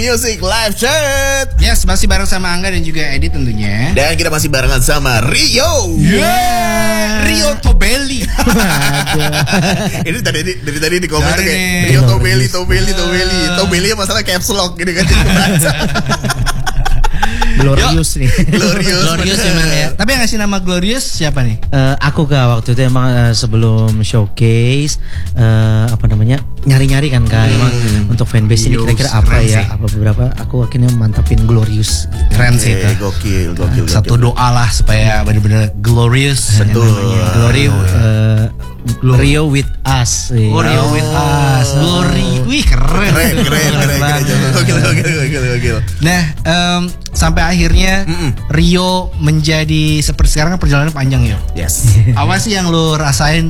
Music Live Chat. Yes, masih bareng sama Angga dan juga Edi tentunya. Dan kita masih barengan sama Rio. Rio Tobelli. Ini dari tadi di komen tuh kayak nih. Rio Tobelli masalah caps lock gitu kan. Glorious nih. Glorious emang ya. Tapi yang ngasih nama Glorious siapa nih? Aku waktu itu emang sebelum showcase nyari-nyari kan emang untuk fanbase ini kira-kira apa keren ya? sih. Apa beberapa aku akhirnya mantapin Glorious. Keren sih itu. Gokil. Satu doa lah supaya benar-benar glorious. Betul. Glory Rio with us. Rio with us. Glory. Wih keren. Gokil. Nah, sampai akhirnya Rio menjadi seperti sekarang kan perjalanan panjang ya. Yes. Apa sih yang lo rasain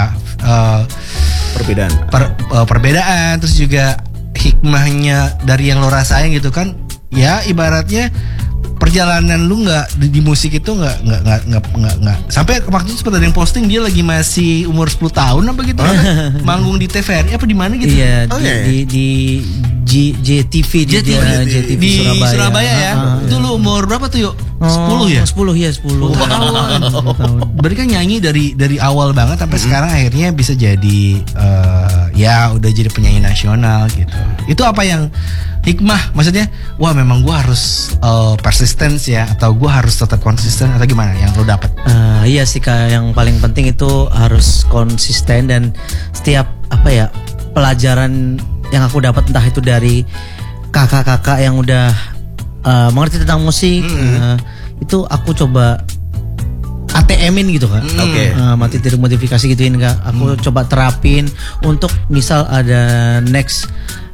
Perbedaan. Perbedaan terus juga hikmahnya dari yang lo rasain gitu kan? Ya ibaratnya perjalanan lu nggak di musik itu nggak sampai waktu itu sempat ada yang posting dia lagi masih umur 10 tahun apa gitu manggung di TVRI apa di mana gitu. Iya, di JTV di Surabaya ya. Itu lu umur berapa tuh yuk? 10 ya? 10 tahun. Berarti kan nyanyi dari awal banget sampai sekarang akhirnya bisa jadi ya udah jadi penyanyi nasional gitu. Itu apa yang hikmah? Maksudnya wah memang gua harus persistence ya atau gua harus tetap konsisten atau gimana yang lo dapet? Iya sih Kak, yang paling penting itu harus konsisten dan setiap pelajaran yang aku dapat entah itu dari kakak-kakak yang udah mengerti tentang musik itu aku coba ATM-in gitu Kak. Oke. Materi modifikasi gituin Kak. Aku coba terapin untuk misal ada next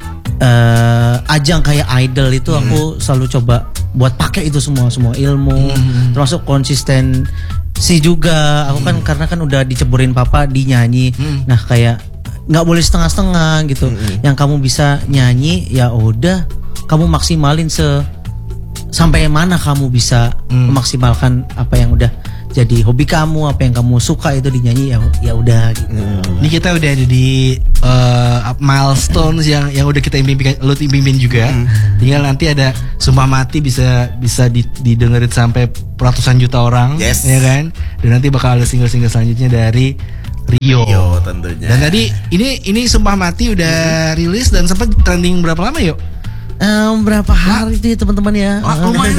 ajang kayak Idol itu aku selalu coba buat pakai itu semua ilmu termasuk konsisten sih juga aku kan karena kan udah diceburin papa di nyanyi nah kayak nggak boleh setengah-setengah gitu yang kamu bisa nyanyi ya udah kamu maksimalin sampai mana kamu bisa memaksimalkan apa yang udah jadi hobi kamu, apa yang kamu suka itu dinyanyi ya udah gitu. Ini kita udah ada di milestones yang udah kita impiin juga. Tinggal nanti ada Sumpah Mati bisa didengerin sampai ratusan juta orang, yes. Ya kan? Dan nanti bakal ada single-single selanjutnya dari Rio tentunya. Dan tadi ini Sumpah Mati udah rilis dan sempat trending berapa lama yuk? Berapa hari itu ya teman-teman ya? Lumayan.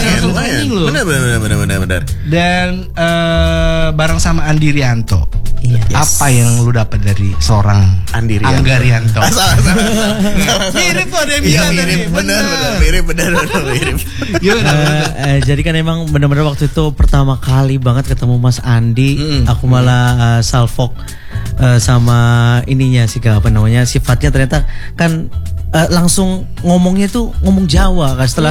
Benar. Dan bareng sama Andi Rianto. Iya. Apa yang lu dapat dari seorang Andi Rianto? Angga Rianto? Salah. Mirip kok ada yang Iya bilang mirip, benar. Gimana? Jadi kan emang benar-benar waktu itu pertama kali banget ketemu Mas Andi, aku malah salfok sama ininya sih apa namanya sifatnya ternyata kan langsung ngomongnya tuh ngomong Jawa kan setelah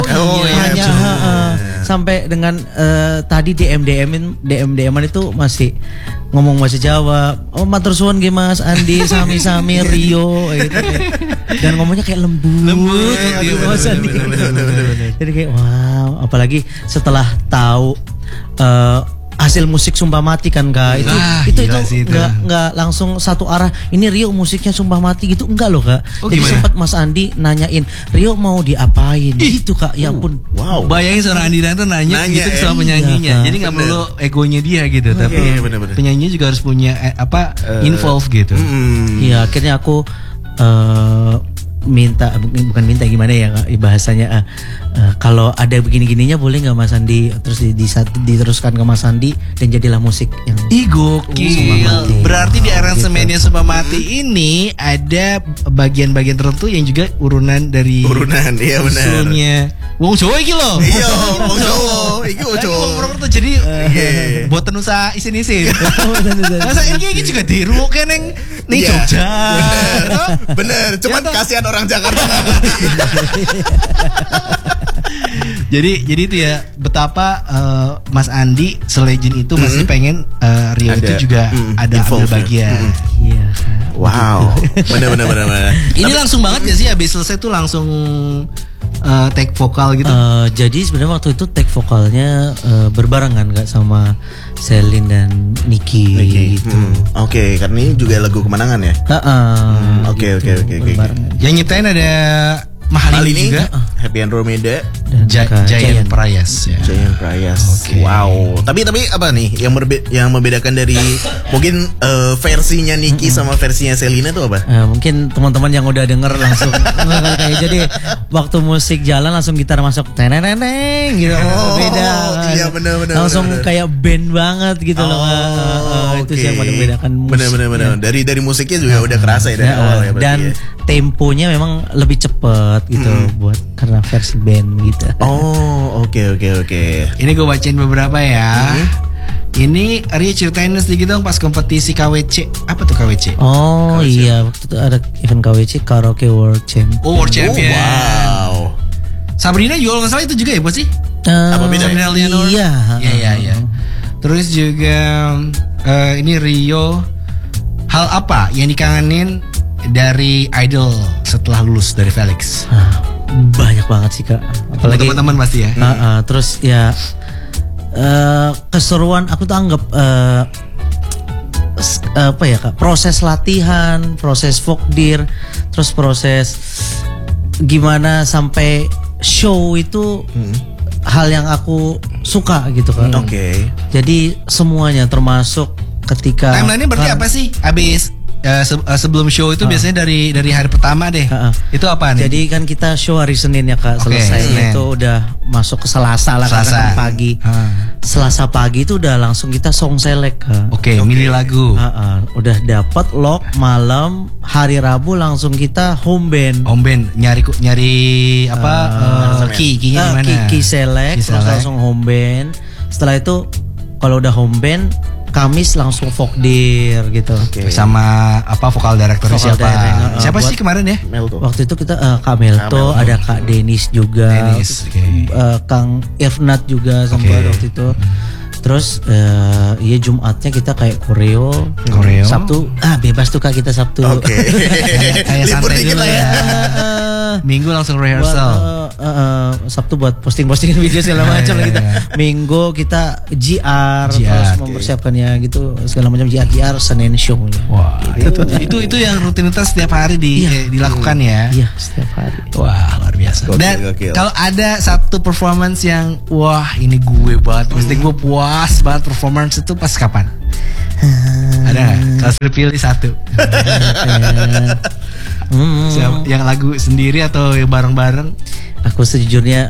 sampai dengan tadi DM-an itu masih ngomong bahasa Jawa. Oh matur suwun nggih Mas Andi sami-sami Rio gitu. Dan ngomongnya kayak lembut gitu Mas Andi. Jadi kayak wow, apalagi setelah tahu hasil musik Sumpah Mati kan Kak itu nggak langsung satu arah ini Rio musiknya Sumpah Mati gitu enggak loh Kak. Jadi sempat Mas Andi nanyain Rio mau diapain gitu Kak. Ya ampun. Wow. Bayangin seorang Andi Rianto nanya gitu sama penyanyinya. Jadi nggak perlu egonya dia gitu, tapi penyanyinya juga harus punya involve gitu. Iya akhirnya aku bukan minta gimana ya bahasanya kalau ada begini-gininya boleh nggak Mas Andi terus diteruskan ke Mas Andi dan jadilah musik yang gokil. Berarti di aransemennya Sumpah Mati ini ada bagian-bagian tertentu yang juga urunan, iya benar. Usulnya wong Jawa iki lho. Iya, wong Jawa. Iki wong Jawa. Jadi boten usah isin-isin. Masa iki juga diruk neng Jogja. Bener, cuman kasihan orang Jakarta. Jadi itu ya betapa Mas Andi selegend itu masih pengen Rio itu juga ada ambil bagian. Iya. Wow. Benar. Ini langsung banget gak sih habis selesai tuh langsung take vokal gitu? Jadi sebenarnya waktu itu take vokalnya berbarengan nggak sama Selin dan Niki gitu. Oke, karena ini juga lagu kemenangan ya. Oke. Yang nyiptain ada Mahalini juga. Happy Andromeda, Dan Giant Prayas ya. Giant Prayas. Oke. Wow. Tapi apa nih yang membedakan dari mungkin versinya Niki sama versinya Selina tuh apa? Mungkin teman-teman yang udah denger langsung kayak jadi waktu musik jalan langsung gitar masuk teneneng gitu. Beda. Iya benar. Langsung kayak band banget gitu loh. Itu sih yang paling membedakan musik. Benar. Dari musiknya juga udah kerasa ya dari awal ya berarti. Dan ya. temponya memang lebih cepet gitu buat karena versi band gitu. Oh, oke. Ini gue bacain beberapa ya. Ini Ria ceritain sedikit dong pas kompetisi KWC. Apa tuh KWC? Oh iya, waktu itu ada event KWC Karaoke World Champ. Oh, World Champion. Wow. Sabrina juga kalau nggak salah itu juga ya bos sih? Apa beda? Sabrina Leonor? Iya. Terus juga ini Rio. Hal apa yang dikangenin dari Idol setelah lulus dari Felix? Banyak banget sih kak. Apalagi teman-teman pasti ya. Terus ya keseruan aku tuh anggap apa ya kak, proses latihan, proses folkdir, terus proses gimana sampai show itu hal yang aku suka gitu kan. Oke. Jadi semuanya termasuk ketika Timeline-nya berarti apa sih? Abis sebelum show itu biasanya dari hari pertama deh. Itu apa nih? Jadi kan kita show hari Senin ya kak. Selesai itu udah masuk ke Selasa lah karena pagi. Selasa pagi itu udah langsung kita song select kak. Oke. Milih lagu. Udah dapat lock malam, hari Rabu langsung kita home band. Home band nyari apa? Key-nya gimana? Key select, terus langsung home band. Setelah itu kalau udah home band, Kamis langsung folkdir gitu. Sama apa vokal directornya siapa? Siapa sih kemarin ya? Melto. Waktu itu kita Kak Melto, ada Kak Denis juga, Kang Irfnat juga sampai waktu itu. Terus iya Jumatnya kita kayak koreo. Sabtu bebas tuh kak kita Sabtu. Oke. Kayak santai dulu ya. Minggu langsung rehearsal. Sabtu buat posting-posting video segala macam kita. Minggu kita GR terus mempersiapkannya gitu segala macam GR Senin show-nya. Wah, itu yang rutinitas setiap hari dilakukan ya. Iya, setiap hari. Wah, luar biasa. Dan kalau ada satu performance yang wah, ini gue banget, mesti gue puas banget performance itu pas kapan? Ada nggak? Kalau pilih satu. Yang lagu sendiri atau yang bareng-bareng? Aku sejujurnya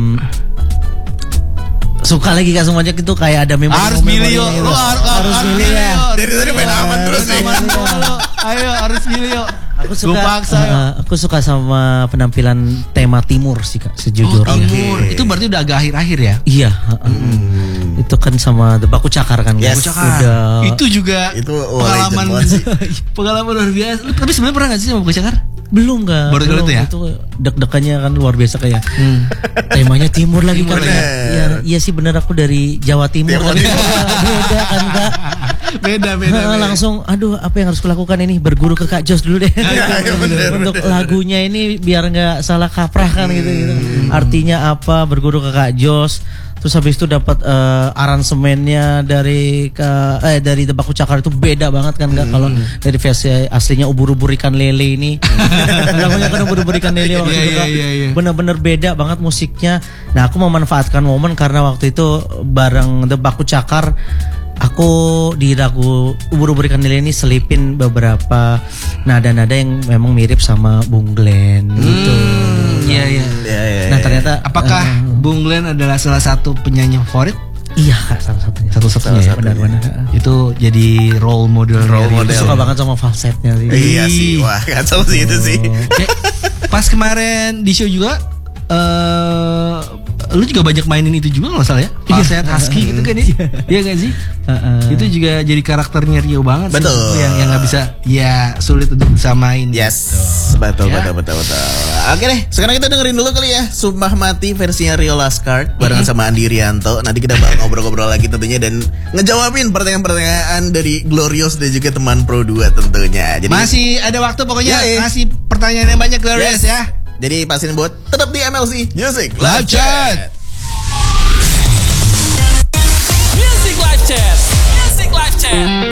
suka lagi kak semuanya itu kayak ada memori. Harus milih yuk. Harus milih ya. Dari tadi main aman terus nih. Ayo harus milih yuk. Aku suka sama penampilan tema Timur sih kak sejujurnya. Timur. Itu berarti udah agak akhir-akhir ya? Iya. Itu kan sama The Baku Cakar kan. Yes. Udah. Itu juga pengalaman luar biasa. Tapi sebenarnya pernah nggak sih sama Baku Cakar? Belum kan? Baru kali itu ya? Itu deg-degannya kan luar biasa kayak temanya Timur lagi kan ya. Iya sih bener aku dari Jawa Timur kan. Beda kan kak. Beda. Langsung aduh apa yang harus kulakukan ini, berguru ke Kak Jos dulu deh. Untuk lagunya ini biar nggak salah kaprah kan gitu. Artinya apa, berguru ke Kak Jos. Terus habis itu dapat aransemennya dari The Baku Cakar itu beda banget kan nggak? Kalau dari versi aslinya ubur-ubur ikan lele ini, lagunya kan ubur-ubur ikan lele waktu itu kan bener-bener beda banget musiknya. Nah aku memanfaatkan momen karena waktu itu bareng The Baku Cakar, aku di lagu ubur-ubur ikan lele ini selipin beberapa nada-nada yang memang mirip sama Bung Glenn gitu. Iya. Nah ternyata apakah Bung Glenn adalah salah satu penyanyi favorit? Iya kak, salah satunya. Satu-satunya. Benar-benar. Itu jadi role model. Suka banget sama falsetnya sih. Iya sih, wah kacau sih itu sih. Pas kemarin di show juga, lu juga banyak mainin itu juga nggak salah ya? Falset husky gitu kan ya? Iya nggak sih? Itu juga jadi karakternya Rio banget. Betul. Sih, yang nggak bisa, ya sulit untuk disamain. Yes, betul. Oke deh, sekarang kita dengerin dulu kali ya Sumpah Mati versinya Rio Laskard barengan sama Andi Rianto. Nanti kita bakal ngobrol-ngobrol lagi tentunya dan ngejawabin pertanyaan-pertanyaan dari Glorious dan juga teman Pro 2 tentunya. Jadi masih ada waktu pokoknya, kasih pertanyaan yang banyak Glorious ya. Jadi pastiin buat tetap di MLC Music Live Chat. Music Live Chat.